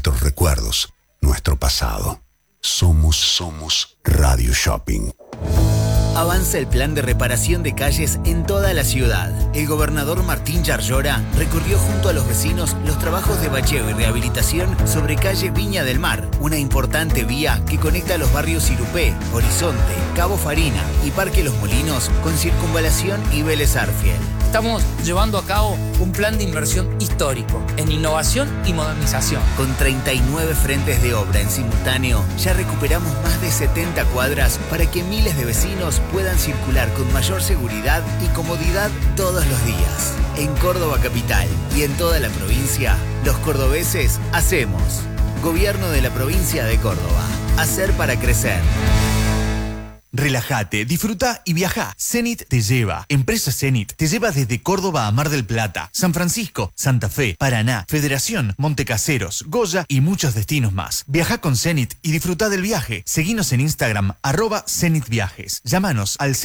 nuestros recuerdos, nuestro pasado. Somos Radio Shopping. Avanza el plan de reparación de calles en toda la ciudad. El gobernador Martín Yarlora recorrió junto a los vecinos los trabajos de bacheo y rehabilitación sobre calle Viña del Mar, una importante vía que conecta los barrios Irupé, Horizonte, Cabo Farina y Parque Los Molinos con Circunvalación y Vélez Arfiel. Estamos llevando a cabo un plan de inversión histórico en innovación y modernización. Con 39 frentes de obra en simultáneo, ya recuperamos más de 70 cuadras para que miles de vecinos puedan circular con mayor seguridad y comodidad todos los días. En Córdoba capital y en toda la provincia, los cordobeses hacemos. Gobierno de la provincia de Córdoba. Hacer para crecer. Relájate, disfruta y viaja. Zenit te lleva. Empresa Zenit te lleva desde Córdoba a Mar del Plata, San Francisco, Santa Fe, Paraná, Federación, Montecaseros, Goya y muchos destinos más. Viaja con Zenit y disfruta del viaje. Seguinos en Instagram, @ZenitViajes. Llámanos al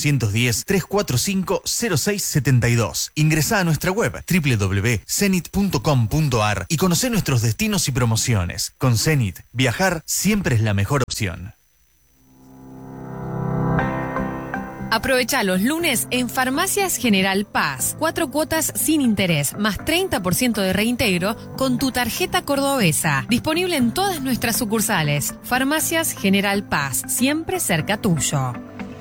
0810-345-0672. Ingresá a nuestra web www.zenit.com.ar y conocé nuestros destinos y promociones. Con Zenit, viajar siempre es la mejor opción. Aprovecha los lunes en Farmacias General Paz. 4 cuotas sin interés, más 30% de reintegro con tu tarjeta cordobesa. Disponible en todas nuestras sucursales. Farmacias General Paz, siempre cerca tuyo.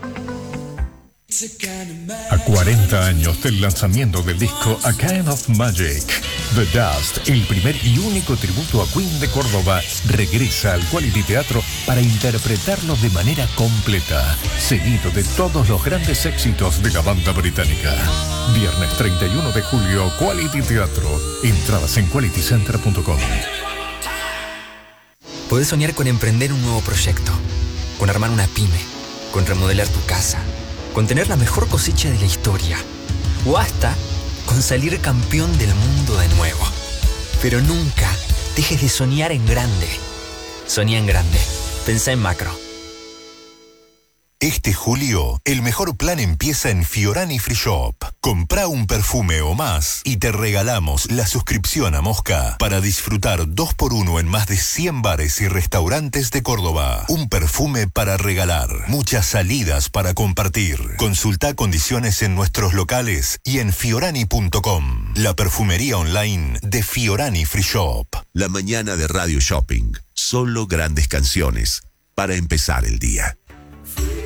A 40 años del lanzamiento del disco A Kind of Magic, The Dust, el primer y único tributo a Queen de Córdoba, regresa al Quality Teatro para interpretarlo de manera completa, seguido de todos los grandes éxitos de la banda británica. Viernes 31 de julio, Quality Teatro. Entradas en qualitycenter.com. Podés soñar con emprender un nuevo proyecto, con armar una pyme, con remodelar tu casa, con tener la mejor cosecha de la historia, o hasta con salir campeón del mundo de nuevo. Pero nunca dejes de soñar en grande. Soñá en grande. Pensá en macro. Este julio, el mejor plan empieza en Fiorani Free Shop. Comprá un perfume o más y te regalamos la suscripción a Mosca para disfrutar 2x1 en más de 100 bares y restaurantes de Córdoba. Un perfume para regalar, muchas salidas para compartir. Consultá condiciones en nuestros locales y en fiorani.com, la perfumería online de Fiorani Free Shop. La mañana de Radio Shopping. Solo grandes canciones para empezar el día.